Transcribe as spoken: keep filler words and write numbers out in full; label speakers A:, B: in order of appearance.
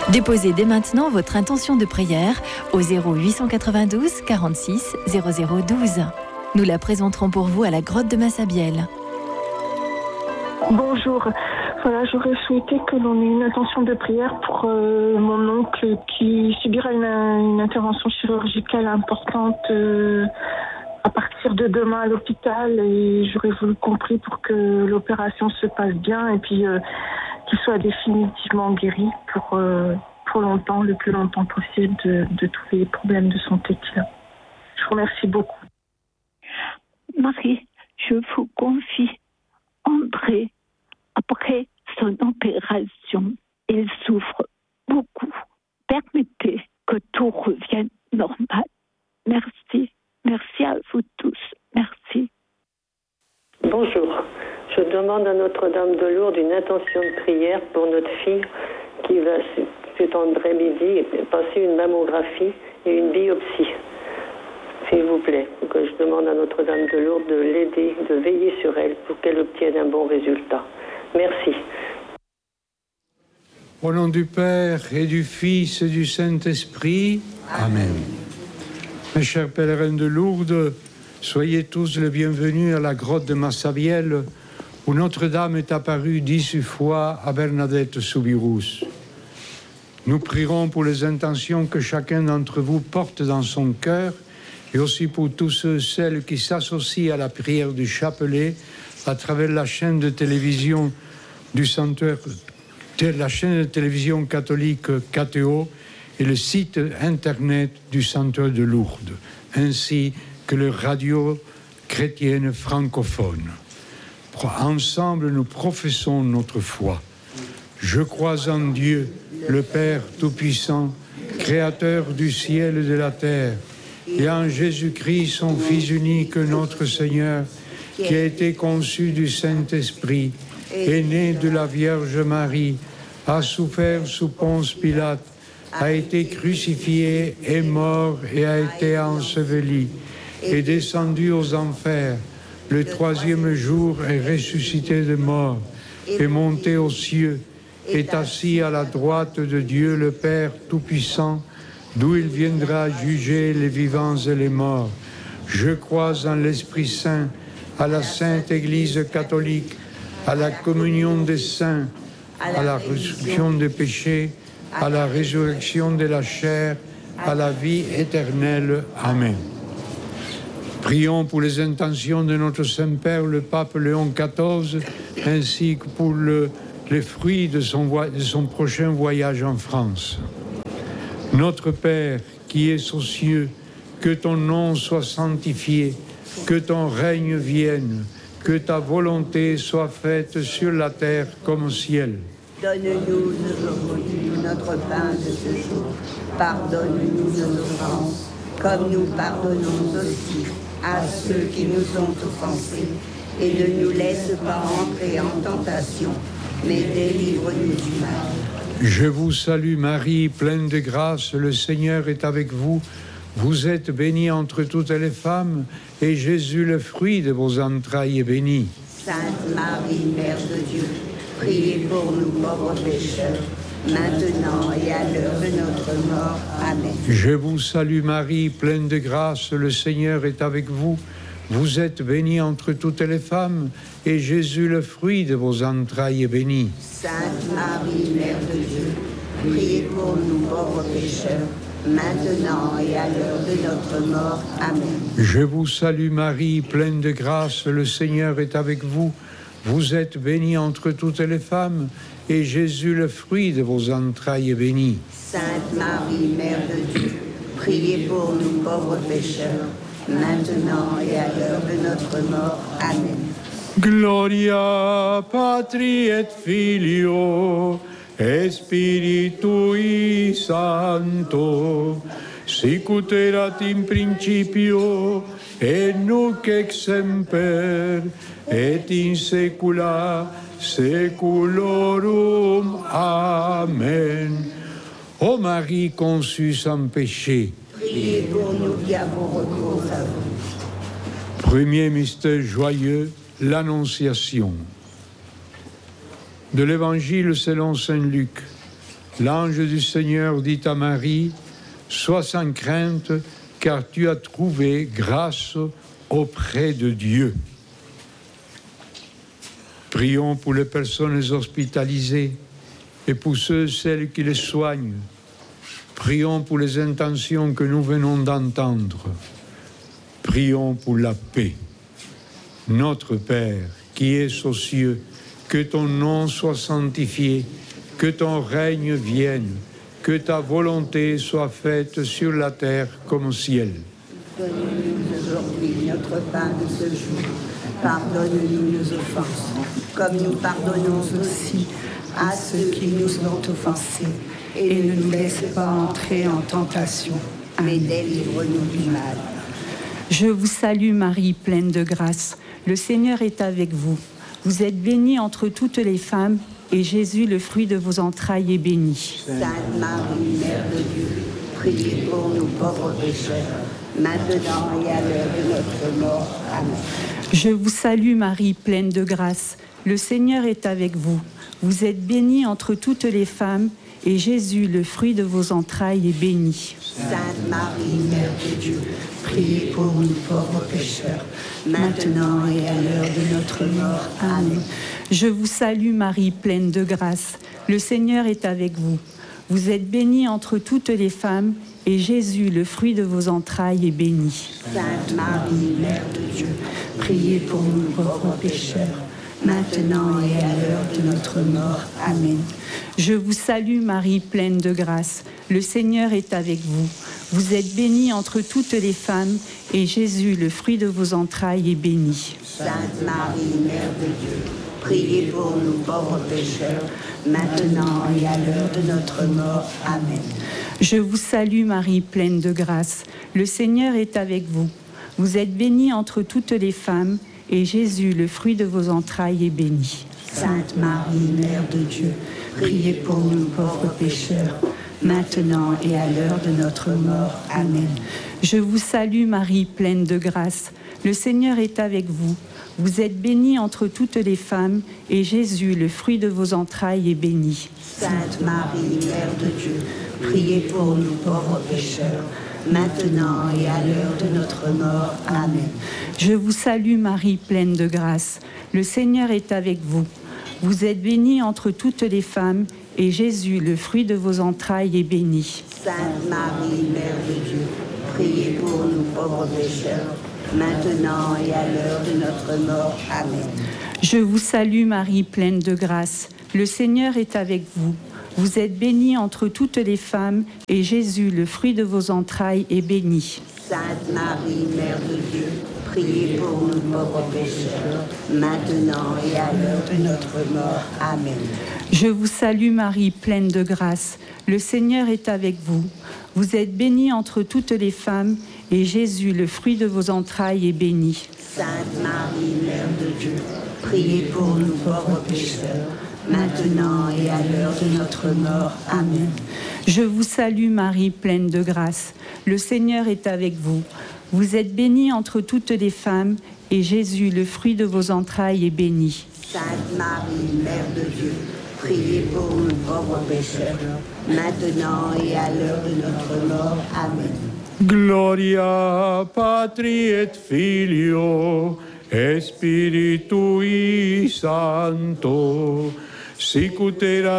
A: Déposez dès maintenant votre intention de prière au zéro huit cent quatre-vingt-douze quarante-six zéro zéro douze. Nous la présenterons pour vous à la grotte de Massabielle.
B: Bonjour. Voilà, j'aurais souhaité que l'on ait une intention de prière pour euh, mon oncle qui subira une, une intervention chirurgicale importante euh, à partir de demain à l'hôpital, et j'aurais voulu compris pour que l'opération se passe bien et puis euh, qu'il soit définitivement guéri pour, euh, pour longtemps, le plus longtemps possible de, de tous les problèmes de santé qu'il a. Je vous remercie beaucoup.
C: Marie, je vous confie André. Après son opération, il souffre beaucoup. Permettez que tout revienne normal. Merci. Merci à vous tous. Merci.
D: Bonjour. Je demande à Notre-Dame de Lourdes une intention de prière pour notre fille qui va, cet après-midi, passer une mammographie et une biopsie. S'il vous plaît, que je demande à Notre-Dame de Lourdes de l'aider, de veiller sur elle pour qu'elle obtienne un bon résultat. Merci.
E: Au nom du Père et du Fils et du Saint-Esprit. Amen. Amen. Mes chers pèlerins de Lourdes, soyez tous les bienvenus à la grotte de Massabielle, où Notre-Dame est apparue dix fois à Bernadette Soubirous. Nous prierons pour les intentions que chacun d'entre vous porte dans son cœur, et aussi pour tous ceux, celles qui s'associent à la prière du chapelet à travers la chaîne de télévision du sanctuaire, la chaîne de télévision catholique K T O et le site internet du sanctuaire de Lourdes, ainsi que les radios chrétiennes francophones. Ensemble, nous professons notre foi. Je crois en Dieu, le Père Tout-Puissant, Créateur du ciel et de la terre, et en Jésus-Christ, son Fils unique, notre Seigneur, qui a été conçu du Saint-Esprit, est né de la Vierge Marie, a souffert sous Ponce Pilate, a été crucifié, est mort et a été enseveli, est descendu aux enfers. Le troisième jour est ressuscité de mort, est monté aux cieux, est assis à la droite de Dieu le Père Tout-Puissant, d'où il viendra juger les vivants et les morts. Je crois en l'Esprit Saint, à la Sainte Église catholique, à la communion des saints, à la résurrection des péchés, à la résurrection de la chair, à la vie éternelle. Amen. Prions pour les intentions de notre Saint-Père, le pape Léon quatorze, ainsi que pour le, les fruits de son, de son prochain voyage en France. Notre Père, qui es aux cieux, que ton nom soit sanctifié, que ton règne vienne, que ta volonté soit faite sur la terre comme au ciel.
F: Donne-nous aujourd'hui notre pain de ce jour. Pardonne-nous nos offenses, comme nous pardonnons aussi à ceux qui nous ont offensés. Et ne nous laisse pas entrer en tentation, mais délivre-nous du mal.
E: Je vous salue Marie, pleine de grâce, le Seigneur est avec vous. Vous êtes bénie entre toutes les femmes, et Jésus, le fruit de vos entrailles, est béni.
F: Sainte Marie, Mère de Dieu, priez pour nous pauvres pécheurs, maintenant et à l'heure de notre mort. Amen.
E: Je vous salue Marie, pleine de grâce, le Seigneur est avec vous. Vous êtes bénie entre toutes les femmes, et Jésus, le fruit de vos entrailles, est béni.
F: Sainte Marie, Mère de Dieu, priez pour nous pauvres pécheurs, maintenant et à l'heure de notre mort. Amen.
E: Je vous salue Marie, pleine de grâce, le Seigneur est avec vous. Vous êtes bénie entre toutes les femmes, et Jésus, le fruit de vos entrailles, est béni.
F: Sainte Marie, Mère de Dieu, priez pour nous pauvres pécheurs, maintenant et à l'heure de notre mort. Amen.
E: Gloria Patri et Filio et Spiritui Sancto, sicut erat in principio et nunc et semper et in saecula saeculorum. Amen. Ô Marie conçue sans péché,
F: priez pour nous qui avons recours à vous.
E: Premier mystère joyeux, l'Annonciation. De l'Évangile selon saint Luc. L'ange du Seigneur dit à Marie, sois sans crainte, car tu as trouvé grâce auprès de Dieu. Prions pour les personnes hospitalisées et pour ceux et celles qui les soignent. Prions pour les intentions que nous venons d'entendre. Prions pour la paix. Notre Père, qui es aux cieux, que ton nom soit sanctifié, que ton règne vienne, que ta volonté soit faite sur la terre comme au ciel.
F: Donne-nous aujourd'hui notre pain de ce jour. Pardonne-nous nos offenses, comme nous pardonnons aussi à ceux qui nous ont offensés. Et ne nous laisse pas entrer en tentation, mais délivre-nous du mal.
G: Je vous salue Marie, pleine de grâce. Le Seigneur est avec vous. Vous êtes bénie entre toutes les femmes, et Jésus, le fruit de vos entrailles, est béni.
F: Sainte Marie, Mère de Dieu, priez pour nous pauvres pécheurs, maintenant et à l'heure de notre mort. Amen.
G: Je vous salue Marie, pleine de grâce. Le Seigneur est avec vous. Vous êtes bénie entre toutes les femmes, et Jésus, le fruit de vos entrailles, est béni.
F: Sainte Marie, Mère de Dieu, priez pour nous pauvres pécheurs, maintenant et à l'heure de notre mort. Amen.
G: Je vous salue Marie, pleine de grâce. Le Seigneur est avec vous. Vous êtes bénie entre toutes les femmes, et Jésus, le fruit de vos entrailles, est béni.
F: Sainte Marie, Mère de Dieu, priez pour nous pauvres pécheurs, maintenant et à l'heure de notre mort. Amen.
G: Je vous salue Marie, pleine de grâce. Le Seigneur est avec vous. Vous êtes bénie entre toutes les femmes, et Jésus, le fruit de vos entrailles, est béni.
F: Sainte Marie, Mère de Dieu, priez pour nous pauvres pécheurs, maintenant et à l'heure de notre mort. Amen.
G: Je vous salue Marie, pleine de grâce. Le Seigneur est avec vous. Vous êtes bénie entre toutes les femmes, et Jésus, le fruit de vos entrailles, est béni.
F: Sainte Marie, Mère de Dieu, priez pour nous pauvres pécheurs, maintenant et à l'heure de notre mort. Amen.
G: Je vous salue Marie, pleine de grâce. Le Seigneur est avec vous. Vous êtes bénie entre toutes les femmes, et Jésus, le fruit de vos entrailles, est béni.
F: Sainte Marie, Mère de Dieu, priez pour nous pauvres pécheurs, maintenant et à l'heure de notre mort. Amen.
G: Je vous salue Marie, pleine de grâce. Le Seigneur est avec vous. Vous êtes bénie entre toutes les femmes, et Jésus, le fruit de vos entrailles, est béni.
F: Sainte Marie, Mère de Dieu, priez pour nous pauvres pécheurs, maintenant et à l'heure de notre mort. Amen.
G: Je vous salue Marie, pleine de grâce. Le Seigneur est avec vous. Vous êtes bénie entre toutes les femmes, et Jésus, le fruit de vos entrailles, est béni.
F: Sainte Marie, Mère de Dieu, priez pour nous pauvres pécheurs, maintenant et à l'heure de notre mort. Amen.
G: Je vous salue Marie, pleine de grâce. Le Seigneur est avec vous. Vous êtes bénie entre toutes les femmes, et Jésus, le fruit de vos entrailles, est béni.
F: Sainte Marie, Mère de Dieu, priez pour nous pauvres pécheurs, maintenant et à l'heure de notre mort. Amen.
G: Je vous salue Marie, pleine de grâce. Le Seigneur est avec vous. Vous êtes bénie entre toutes les femmes, et Jésus, le fruit de vos entrailles, est béni.
F: Sainte Marie, Mère de Dieu, priez pour nous pauvres pécheurs, maintenant et à l'heure de notre mort. Amen.
E: Gloria Patri et Filio et Spiritui Sancto, sic ut erat